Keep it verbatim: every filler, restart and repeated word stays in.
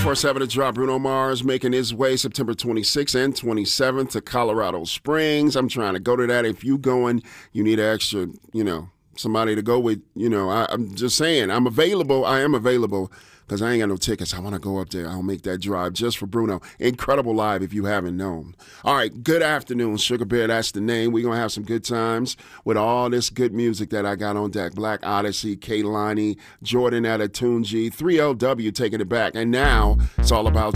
four seven to drop. Bruno Mars making his way September twenty-sixth and twenty-seventh to Colorado Springs. I'm trying to go to that. If you going, you need an extra, you know, somebody to go with. You know, I, I'm just saying, I'm available. I am available because I ain't got no tickets. I want to go up there. I'll make that drive just for Bruno. Incredible live if you haven't known. All right, good afternoon, Sugar Bear. That's the name. We're going to have some good times with all this good music that I got on deck. Black Odyssey, Kehlani, Jordan Adetunji, three L W taking it back. And now it's all about